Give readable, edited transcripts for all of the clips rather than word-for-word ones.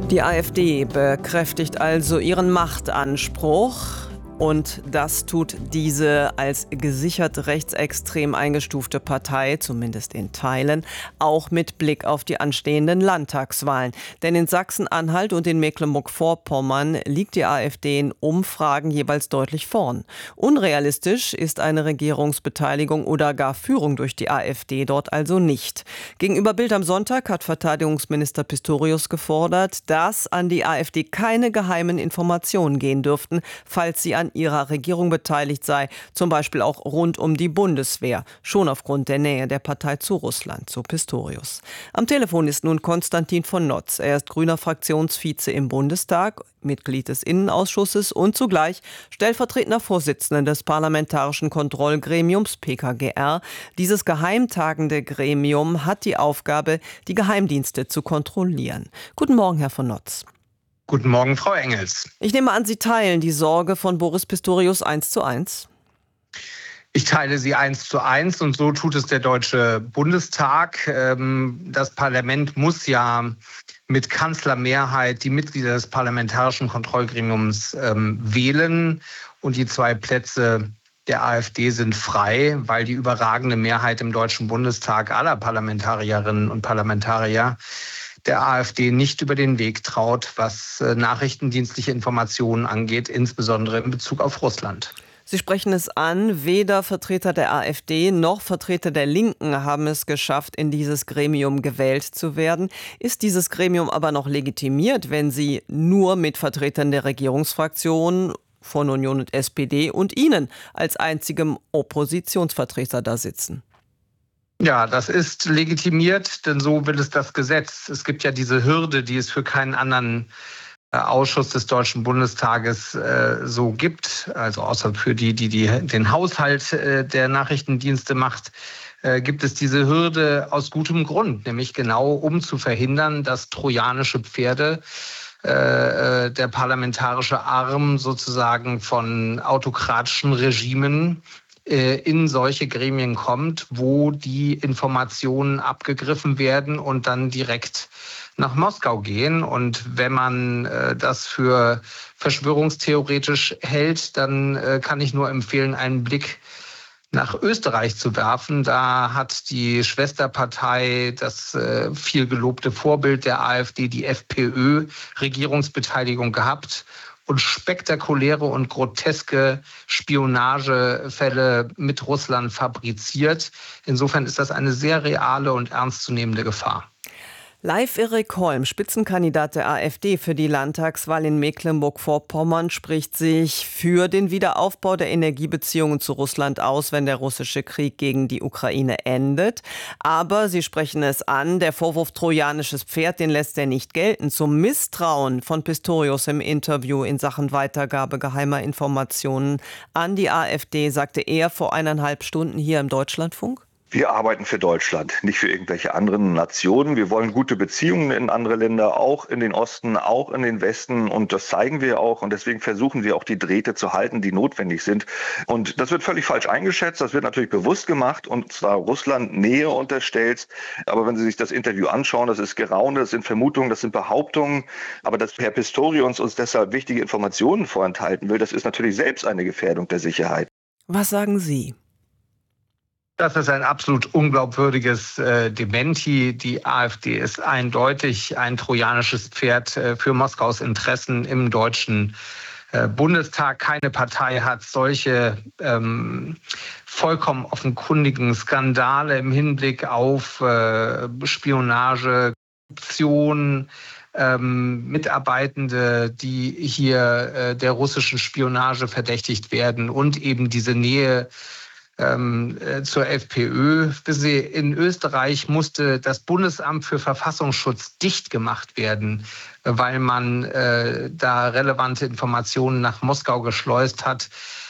Die AfD bekräftigt also ihren Machtanspruch. Und das tut diese als gesichert rechtsextrem eingestufte Partei, zumindest in Teilen, auch mit Blick auf die anstehenden Landtagswahlen. Denn in Sachsen-Anhalt und in Mecklenburg-Vorpommern liegt die AfD in Umfragen jeweils deutlich vorn. Unrealistisch ist eine Regierungsbeteiligung oder gar Führung durch die AfD dort also nicht. Gegenüber Bild am Sonntag hat Verteidigungsminister Pistorius gefordert, dass an die AfD keine geheimen Informationen gehen dürften, falls sie an ihrer Regierung beteiligt sei, zum Beispiel auch rund um die Bundeswehr, schon aufgrund der Nähe der Partei zu Russland, so Pistorius. Am Telefon ist nun Konstantin von Notz. Er ist grüner Fraktionsvize im Bundestag, Mitglied des Innenausschusses und zugleich stellvertretender Vorsitzender des Parlamentarischen Kontrollgremiums PKGR. Dieses geheimtagende Gremium hat die Aufgabe, die Geheimdienste zu kontrollieren. Guten Morgen, Herr von Notz. Guten Morgen, Frau Engels. Ich nehme an, Sie teilen die Sorge von Boris Pistorius 1:1? Ich teile sie 1:1 und so tut es der Deutsche Bundestag. Das Parlament muss ja mit Kanzlermehrheit die Mitglieder des Parlamentarischen Kontrollgremiums wählen. Und die 2 Plätze der AfD sind frei, weil die überragende Mehrheit im Deutschen Bundestag aller Parlamentarierinnen und Parlamentarier der AfD nicht über den Weg traut, was nachrichtendienstliche Informationen angeht, insbesondere in Bezug auf Russland. Sie sprechen es an, weder Vertreter der AfD noch Vertreter der Linken haben es geschafft, in dieses Gremium gewählt zu werden. Ist dieses Gremium aber noch legitimiert, wenn Sie nur mit Vertretern der Regierungsfraktion von Union und SPD und Ihnen als einzigem Oppositionsvertreter da sitzen? Ja, das ist legitimiert, denn so will es das Gesetz. Es gibt ja diese Hürde, die es für keinen anderen Ausschuss des Deutschen Bundestages so gibt, also außer für die den Haushalt der Nachrichtendienste macht, gibt es diese Hürde aus gutem Grund, nämlich genau um zu verhindern, dass trojanische Pferde, der parlamentarische Arm sozusagen von autokratischen Regimen in solche Gremien kommt, wo die Informationen abgegriffen werden und dann direkt nach Moskau gehen. Und wenn man das für verschwörungstheoretisch hält, dann kann ich nur empfehlen, einen Blick nach Österreich zu werfen. Da hat die Schwesterpartei, das viel gelobte Vorbild der AfD, die FPÖ, Regierungsbeteiligung gehabt und spektakuläre und groteske Spionagefälle mit Russland fabriziert. Insofern ist das eine sehr reale und ernstzunehmende Gefahr. Live Erik Holm, Spitzenkandidat der AfD für die Landtagswahl in Mecklenburg-Vorpommern, spricht sich für den Wiederaufbau der Energiebeziehungen zu Russland aus, wenn der russische Krieg gegen die Ukraine endet. Aber Sie sprechen es an, der Vorwurf trojanisches Pferd, den lässt er nicht gelten. Zum Misstrauen von Pistorius im Interview in Sachen Weitergabe geheimer Informationen an die AfD sagte er vor 1,5 Stunden hier im Deutschlandfunk. Wir arbeiten für Deutschland, nicht für irgendwelche anderen Nationen. Wir wollen gute Beziehungen in andere Länder, auch in den Osten, auch in den Westen. Und das zeigen wir auch. Und deswegen versuchen wir auch die Drähte zu halten, die notwendig sind. Und das wird völlig falsch eingeschätzt. Das wird natürlich bewusst gemacht und zwar Russland Nähe unterstellt. Aber wenn Sie sich das Interview anschauen, das ist Geraune, das sind Vermutungen, das sind Behauptungen. Aber dass Herr Pistorius uns deshalb wichtige Informationen vorenthalten will, das ist natürlich selbst eine Gefährdung der Sicherheit. Was sagen Sie? Das ist ein absolut unglaubwürdiges Dementi. Die AfD ist eindeutig ein trojanisches Pferd für Moskaus Interessen im Deutschen Bundestag. Keine Partei hat solche vollkommen offenkundigen Skandale im Hinblick auf Spionage, Korruption, Mitarbeitende, die hier der russischen Spionage verdächtigt werden und eben diese Nähe zur FPÖ. In Österreich musste das Bundesamt für Verfassungsschutz dicht gemacht werden, weil man da relevante Informationen nach Moskau geschleust hat.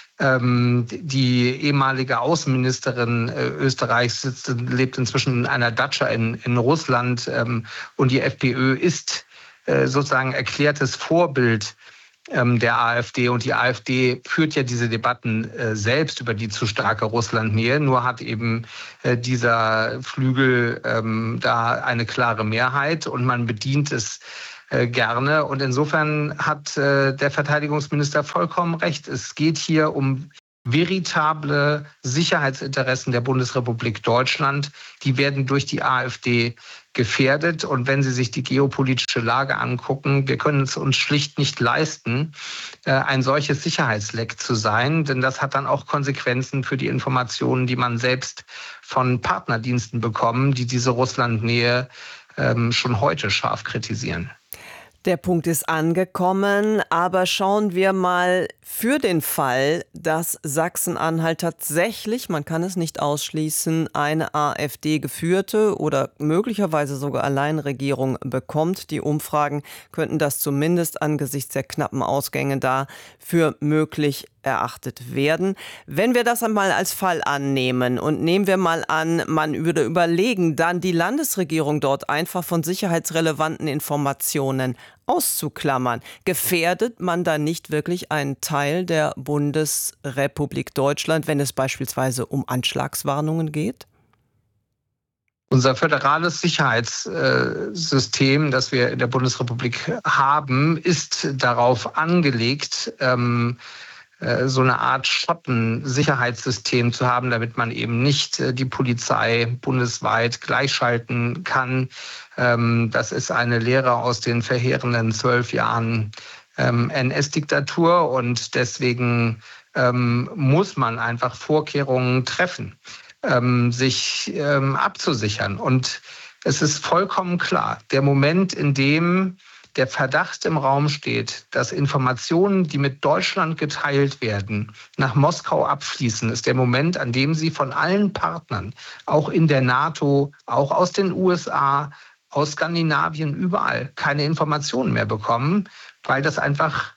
Die ehemalige Außenministerin Österreichs lebt inzwischen in einer Datscha in Russland und die FPÖ ist sozusagen erklärtes Vorbild der AfD. Und die AfD führt ja diese Debatten selbst über die zu starke Russlandnähe. Nur hat eben dieser Flügel da eine klare Mehrheit und man bedient es gerne. Und insofern hat der Verteidigungsminister vollkommen recht. Es geht hier um veritable Sicherheitsinteressen der Bundesrepublik Deutschland. Die werden durch die AfD gefährdet. Und wenn Sie sich die geopolitische Lage angucken, wir können es uns schlicht nicht leisten, ein solches Sicherheitsleck zu sein. Denn das hat dann auch Konsequenzen für die Informationen, die man selbst von Partnerdiensten bekommt, die diese Russlandnähe schon heute scharf kritisieren. Der Punkt ist angekommen, aber schauen wir mal für den Fall, dass Sachsen-Anhalt tatsächlich, man kann es nicht ausschließen, eine AfD-geführte oder möglicherweise sogar Alleinregierung bekommt. Die Umfragen könnten das zumindest angesichts der knappen Ausgänge da für möglich erachtet werden. Wenn wir das einmal als Fall annehmen und nehmen wir mal an, man würde überlegen, dann die Landesregierung dort einfach von sicherheitsrelevanten Informationen auszuklammern, gefährdet man dann nicht wirklich einen Teil der Bundesrepublik Deutschland, wenn es beispielsweise um Anschlagswarnungen geht? Unser föderales Sicherheitssystem, das wir in der Bundesrepublik haben, ist darauf angelegt, so eine Art Schottensicherheitssystem zu haben, damit man eben nicht die Polizei bundesweit gleichschalten kann. Das ist eine Lehre aus den verheerenden 12 Jahren NS-Diktatur und deswegen muss man einfach Vorkehrungen treffen, sich abzusichern. Und es ist vollkommen klar, der Moment, in dem der Verdacht im Raum steht, dass Informationen, die mit Deutschland geteilt werden, nach Moskau abfließen, ist der Moment, an dem sie von allen Partnern, auch in der NATO, auch aus den USA, aus Skandinavien, überall, keine Informationen mehr bekommen, weil das einfach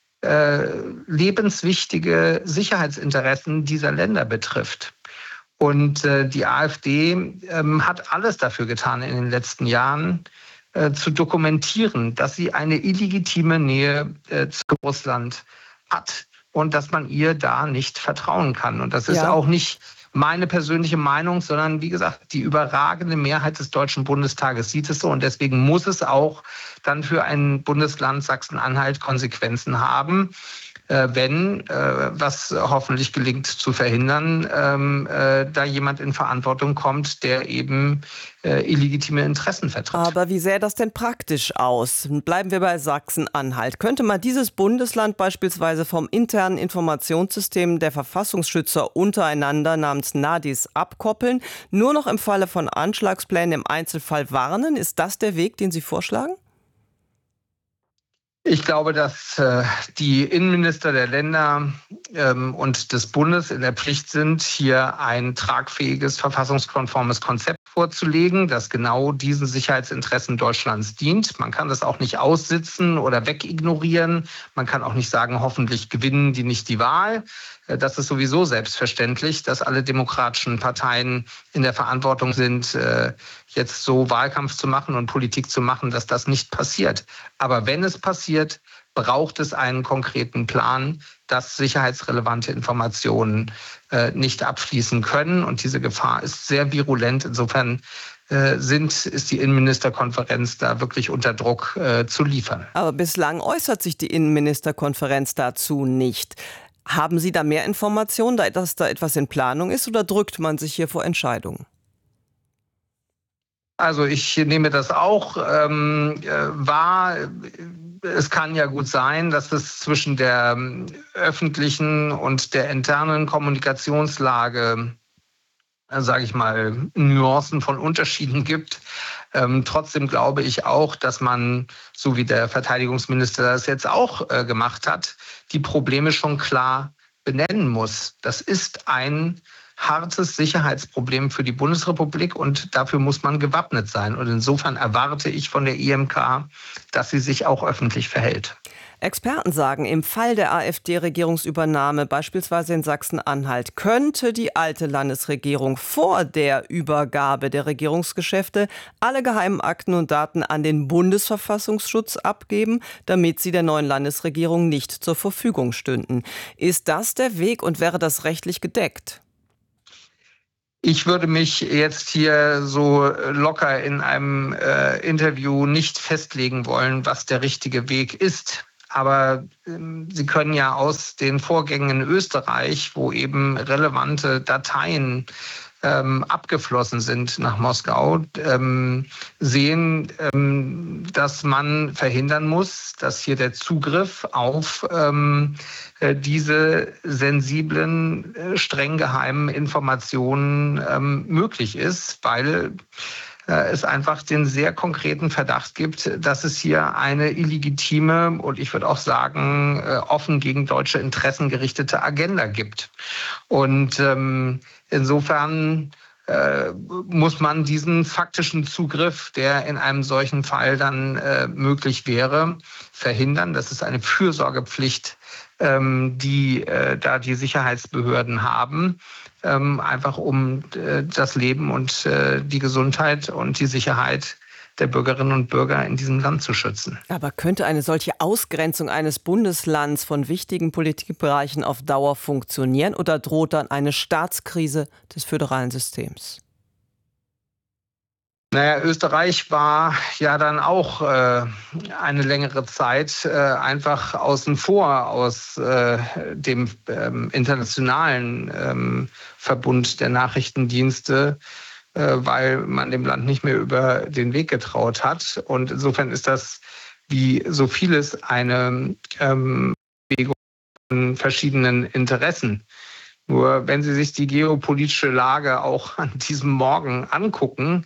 lebenswichtige Sicherheitsinteressen dieser Länder betrifft. Und die AfD hat alles dafür getan in den letzten Jahren, zu dokumentieren, dass sie eine illegitime Nähe zu Russland hat und dass man ihr da nicht vertrauen kann. Und das ist auch nicht meine persönliche Meinung, sondern wie gesagt, die überragende Mehrheit des Deutschen Bundestages sieht es so. Und deswegen muss es auch dann für ein Bundesland Sachsen-Anhalt Konsequenzen haben, wenn, was hoffentlich gelingt zu verhindern, da jemand in Verantwortung kommt, der eben illegitime Interessen vertritt. Aber wie sähe das denn praktisch aus? Bleiben wir bei Sachsen-Anhalt. Könnte man dieses Bundesland beispielsweise vom internen Informationssystem der Verfassungsschützer untereinander namens NADIS abkoppeln, nur noch im Falle von Anschlagsplänen im Einzelfall warnen? Ist das der Weg, den Sie vorschlagen? Ich glaube, dass die Innenminister der Länder und des Bundes in der Pflicht sind, hier ein tragfähiges, verfassungskonformes Konzept vorzulegen, das genau diesen Sicherheitsinteressen Deutschlands dient. Man kann das auch nicht aussitzen oder wegignorieren. Man kann auch nicht sagen, hoffentlich gewinnen die nicht die Wahl. Das ist sowieso selbstverständlich, dass alle demokratischen Parteien in der Verantwortung sind, jetzt so Wahlkampf zu machen und Politik zu machen, dass das nicht passiert. Aber wenn es passiert, braucht es einen konkreten Plan, dass sicherheitsrelevante Informationen nicht abfließen können. Und diese Gefahr ist sehr virulent. Insofern ist die Innenministerkonferenz da wirklich unter Druck zu liefern. Aber bislang äußert sich die Innenministerkonferenz dazu nicht. Haben Sie da mehr Informationen, dass da etwas in Planung ist, oder drückt man sich hier vor Entscheidungen? Also ich nehme das auch wahr. Es kann ja gut sein, dass es zwischen der öffentlichen und der internen Kommunikationslage, sage ich mal, Nuancen von Unterschieden gibt. Trotzdem glaube ich auch, dass man, so wie der Verteidigungsminister das jetzt auch gemacht hat, die Probleme schon klar benennen muss. Das ist ein hartes Sicherheitsproblem für die Bundesrepublik und dafür muss man gewappnet sein. Und insofern erwarte ich von der IMK, dass sie sich auch öffentlich verhält. Experten sagen, im Fall der AfD-Regierungsübernahme, beispielsweise in Sachsen-Anhalt, könnte die alte Landesregierung vor der Übergabe der Regierungsgeschäfte alle geheimen Akten und Daten an den Bundesverfassungsschutz abgeben, damit sie der neuen Landesregierung nicht zur Verfügung stünden. Ist das der Weg und wäre das rechtlich gedeckt? Ich würde mich jetzt hier so locker in einem Interview nicht festlegen wollen, was der richtige Weg ist. Aber Sie können ja aus den Vorgängen in Österreich, wo eben relevante Dateien abgeflossen sind nach Moskau, sehen, dass man verhindern muss, dass hier der Zugriff auf diese sensiblen, streng geheimen Informationen möglich ist, weil es einfach den sehr konkreten Verdacht gibt, dass es hier eine illegitime und ich würde auch sagen offen gegen deutsche Interessen gerichtete Agenda gibt. Und insofern muss man diesen faktischen Zugriff, der in einem solchen Fall dann möglich wäre, verhindern. Das ist eine Fürsorgepflicht, die da die Sicherheitsbehörden haben, einfach um das Leben und die Gesundheit und die Sicherheit der Bürgerinnen und Bürger in diesem Land zu schützen. Aber könnte eine solche Ausgrenzung eines Bundeslands von wichtigen Politikbereichen auf Dauer funktionieren oder droht dann eine Staatskrise des föderalen Systems? Naja, Österreich war ja dann auch eine längere Zeit einfach außen vor aus dem internationalen Verbund der Nachrichtendienste, weil man dem Land nicht mehr über den Weg getraut hat. Und insofern ist das wie so vieles eine Bewegung von verschiedenen Interessen. Nur wenn Sie sich die geopolitische Lage auch an diesem Morgen angucken,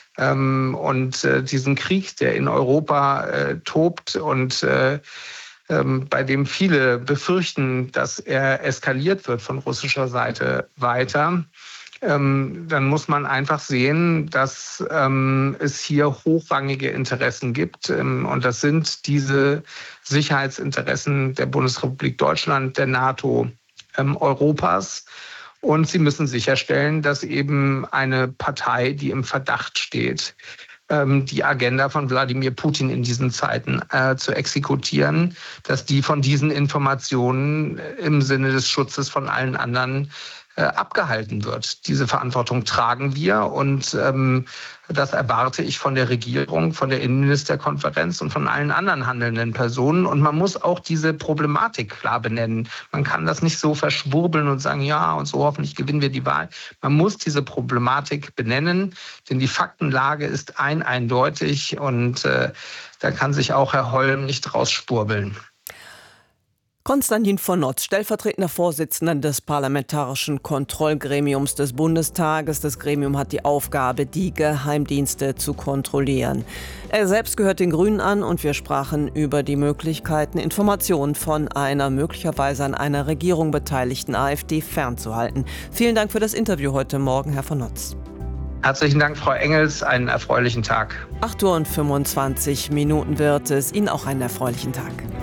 und diesen Krieg, der in Europa tobt und bei dem viele befürchten, dass er eskaliert wird von russischer Seite weiter, dann muss man einfach sehen, dass es hier hochrangige Interessen gibt. Und das sind diese Sicherheitsinteressen der Bundesrepublik Deutschland, der NATO, Europas. Und sie müssen sicherstellen, dass eben eine Partei, die im Verdacht steht, die Agenda von Wladimir Putin in diesen Zeiten zu exekutieren, dass die von diesen Informationen im Sinne des Schutzes von allen anderen abgehalten wird. Diese Verantwortung tragen wir und das erwarte ich von der Regierung, von der Innenministerkonferenz und von allen anderen handelnden Personen. Und man muss auch diese Problematik klar benennen. Man kann das nicht so verschwurbeln und sagen, ja, und so hoffentlich gewinnen wir die Wahl. Man muss diese Problematik benennen, denn die Faktenlage ist eindeutig und da kann sich auch Herr Holm nicht rausschwurbeln. Konstantin von Notz, stellvertretender Vorsitzender des Parlamentarischen Kontrollgremiums des Bundestages. Das Gremium hat die Aufgabe, die Geheimdienste zu kontrollieren. Er selbst gehört den Grünen an und wir sprachen über die Möglichkeiten, Informationen von einer möglicherweise an einer Regierung beteiligten AfD fernzuhalten. Vielen Dank für das Interview heute Morgen, Herr von Notz. Herzlichen Dank, Frau Engels. Einen erfreulichen Tag. 8:25 Uhr wird es. Ihnen auch einen erfreulichen Tag.